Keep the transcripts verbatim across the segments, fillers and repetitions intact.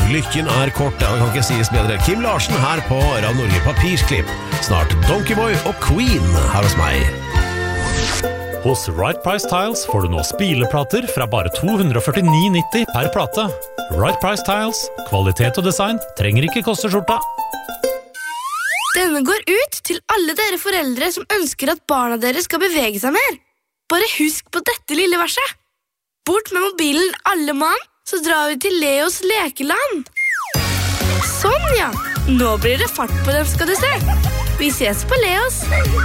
lykken er kort, ja, det kan ikke sies bedre. Kim Larsen her på Radio Norge Papirsklipp. Snart Donkeyboy og Queen her hos meg. Hos Right Price Tiles får du nå spileplater fra bare to hundre førtini nitti per plate. Right Price Tiles, kvalitet og design trenger ikke koste skjorta. Denne går ut til alle dere foreldre som ønsker at barna deres skal bevege seg mer. Bare husk på dette lille verset. Bort med mobilen alle mann, så drar vi til Leos lekeland. Sånn ja, nå blir det fart på dem skal du se. Vi ses på Leos.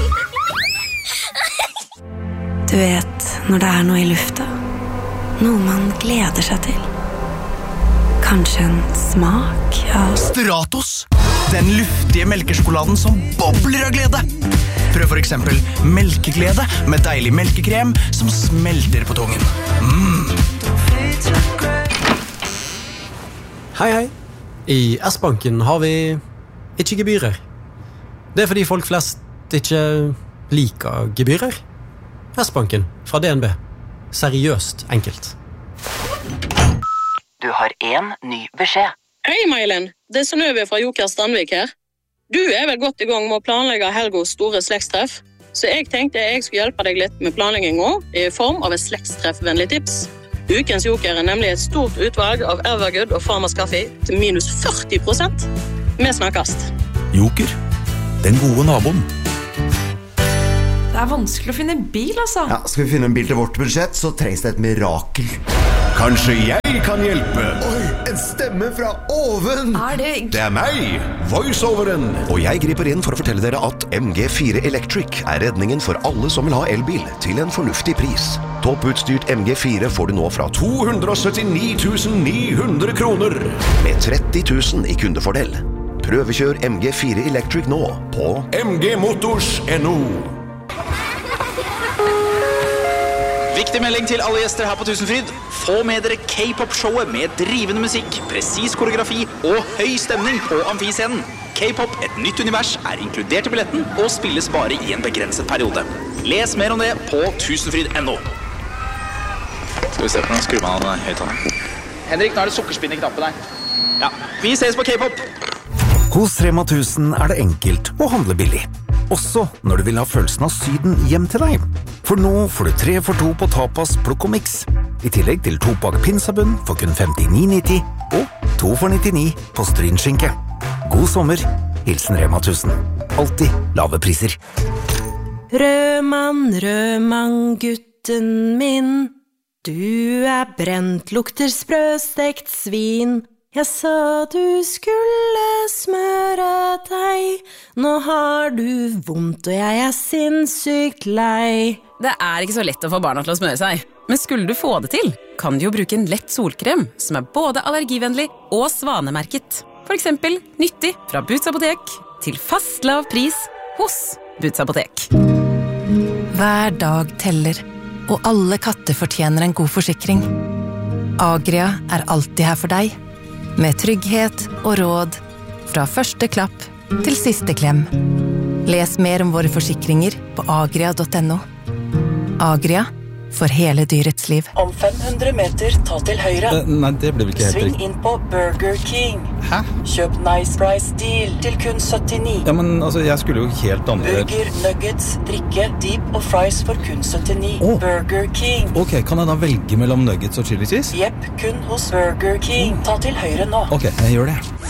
Du vet når det er noe i lufta, noe man gleder seg til. Kanskje en smak av Stratos, den luftige melkesjokoladen som bobler av glede. Prøv for eksempel melkeglede med deilig melkekrem som smelter på tungen. Mm. Hei, hei. I S-banken har vi ikke gebyrer. Det er fordi folk flest ikke liker gebyrer. S-banken fra D N B. Seriøst enkelt. Du har en ny beskjed. Hei, Mailen. Det er Synnøve fra Joker Strandvik her. Du er vel godt i gang med å planlegge Helgos store slektstreff, så jeg tenkte jeg skulle hjelpe deg litt med planleggingen i form av et slektstreffvennlig tips. Ukens Joker er nemlig et stort utvalg av Evergood og Farmers Kaffe til minus førti prosent. Vi snakkes. Joker, den gode naboen. Det er vanskelig å finne en bil, altså. Ja, skal vi finne en bil til vårt budsjett, så trengs det et mirakel. Kanskje jeg kan hjelpe? Oi, en stemme fra oven! Er det... Det er meg, voiceoveren. Og jeg griper inn for å fortelle dere at M G fire Electric er redningen for alle som vil ha elbil til en fornuftig pris. Topputstyrt M G fire får du nå fra to hundre syttini tusen ni hundre kroner. Med tretti tusen i kundefordel. Prøvekjør M G fire Electric nå på m g motors punktum n o. Viktig melding til alle gjester her på Tusenfryd. Få med dere K-pop-showet med drivende musikk, presis koreografi og høy stemning på amfiscenen. K-pop, et nytt univers, er inkludert i billetten og spilles bare i en begrenset periode. Les mer om det på tusenfryd punktum n o. Skal vi se på den, skru meg av høyttaleren. Henrik, nå er det sukkerspinn i knappen her. Ja, vi ses på K-pop. Hos Rema tusen er det enkelt å handle billig. Også når du vil ha følelsen av syden hjem til deg. For nå får du tre for to på tapas, plukk og mix. I tillegg til to pak pinsabunn for kun femtini nitti og to for nittini på strynskinke. God sommer, hilsen Rema tusen. Alltid lave priser. Rødmann, rødmann, gutten min. Du er brent, lukter sprøstekt svin. Jeg sa du skulle smøre deg. Nå har du vondt, og jeg er sinnssykt lei. Det er ikke så lett å få barna til å smøre seg. Men skulle du få det til, kan du jo bruke en lett solkrem som er både allergivennlig og svanemerket. For eksempel nyttig fra Boots Apotek til fast lav pris hos Boots Apotek. Hver dag teller, og alle katter fortjener en god forsikring. Agria er alltid her for deg. Med trygghet og råd fra første klapp til siste klem. Les mer om våre forsikringer på agria punktum no. Agria, for hele dyrets liv. Om fem hundre meter, ta til høyre. Uh, nei, det blir vel ikke helt Sving riktig. inn på Burger King. Hæ? Kjøp Nice Price Deal til kun syttini. Ja, men altså, jeg skulle jo helt andre... Burger, nuggets, drikke, deep og fries for kun syttini. Oh. Burger King. Ok, kan jeg da velge mellom nuggets og chili cheese? Jepp, kun hos Burger King. Ta til høyre nå. Ok, jeg gjør det.